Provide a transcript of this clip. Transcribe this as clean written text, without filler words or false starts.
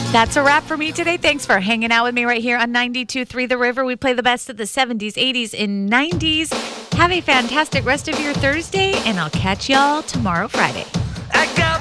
That's a wrap for me today. Thanks for hanging out with me right here on 92.3 The River. We play the best of the 70s, 80s, and 90s. Have a fantastic rest of your Thursday, and I'll catch y'all tomorrow, Friday.